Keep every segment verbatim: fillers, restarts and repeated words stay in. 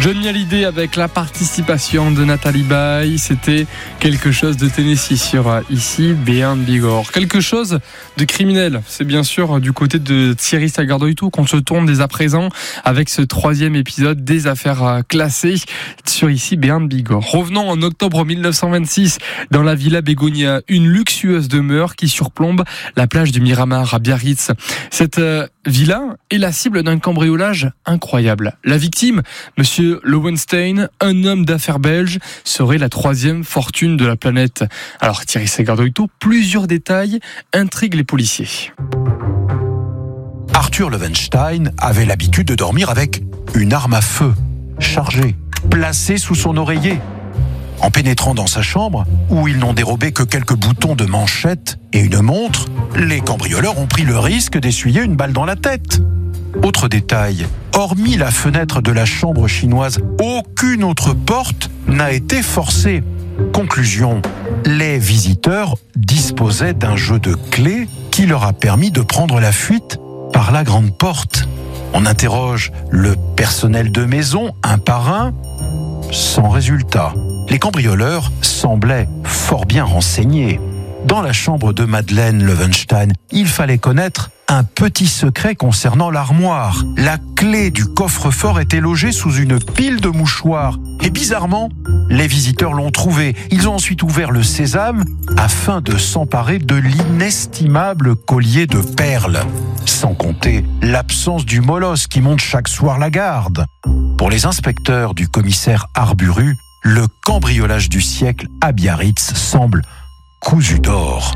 Johnny Hallyday avec la participation de Nathalie Baye, c'était quelque chose de Tennessee sur ici Beyond Bigorre. Quelque chose de criminel, c'est bien sûr du côté de Thierry Sagardouitou qu'on se tourne dès à présent avec ce troisième épisode des affaires classées sur ici Beyond Bigorre. Revenons en octobre mille neuf cent vingt-six dans la Villa Begonia, une luxueuse demeure qui surplombe la plage du Miramar à Biarritz. Cette villa est la cible d'un cambriolage incroyable. La victime, Monsieur Lowenstein, un homme d'affaires belge, serait la troisième fortune de la planète. Alors Thierry Sagardouitou, plusieurs détails intriguent les policiers. Arthur Lowenstein avait l'habitude de dormir avec une arme à feu, chargée, placée sous son oreiller. En pénétrant dans sa chambre, où ils n'ont dérobé que quelques boutons de manchette et une montre, les cambrioleurs ont pris le risque d'essuyer une balle dans la tête. Autre détail, hormis la fenêtre de la chambre chinoise, aucune autre porte n'a été forcée. Conclusion, les visiteurs disposaient d'un jeu de clés qui leur a permis de prendre la fuite par la grande porte. On interroge le personnel de maison un par un, sans résultat. Les cambrioleurs semblaient fort bien renseignés. Dans la chambre de Madeleine Lowenstein, il fallait connaître un petit secret concernant l'armoire. La clé du coffre-fort était logée sous une pile de mouchoirs. Et bizarrement, les visiteurs l'ont trouvée. Ils ont ensuite ouvert le sésame afin de s'emparer de l'inestimable collier de perles. Sans compter l'absence du molosse qui monte chaque soir la garde. Pour les inspecteurs du commissaire Arburu, le cambriolage du siècle à Biarritz semble cousu d'or.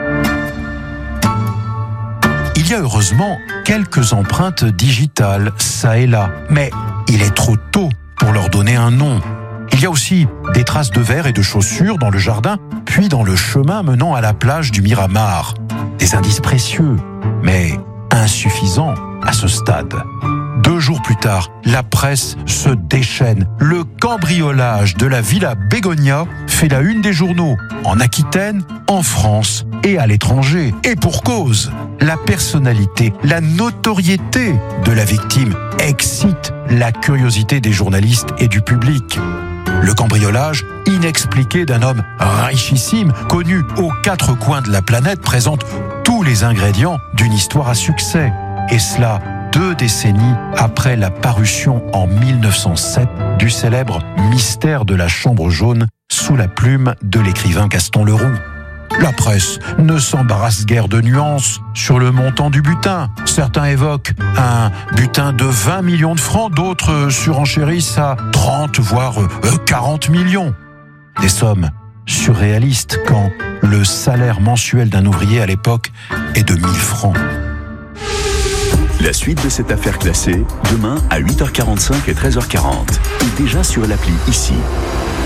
Il y a heureusement quelques empreintes digitales, ça et là, mais il est trop tôt pour leur donner un nom. Il y a aussi des traces de verre et de chaussures dans le jardin, puis dans le chemin menant à la plage du Miramar. Des indices précieux, mais insuffisants à ce stade. Deux jours plus tard, la presse se déchaîne. Le cambriolage de la Villa Begonia fait la une des journaux, en Aquitaine, en France et à l'étranger. Et pour cause, la personnalité, la notoriété de la victime excite la curiosité des journalistes et du public. Le cambriolage inexpliqué d'un homme richissime, connu aux quatre coins de la planète, présente tous les ingrédients d'une histoire à succès. Et cela deux décennies après la parution en mille neuf cent sept du célèbre Mystère de la Chambre jaune sous la plume de l'écrivain Gaston Leroux. La presse ne s'embarrasse guère de nuances sur le montant du butin. Certains évoquent un butin de vingt millions de francs, d'autres surenchérissent à trente voire quarante millions. Des sommes surréalistes quand le salaire mensuel d'un ouvrier à l'époque est de mille francs. La suite de cette affaire classée, demain à huit heures quarante-cinq et treize heures quarante. Et déjà sur l'appli ici.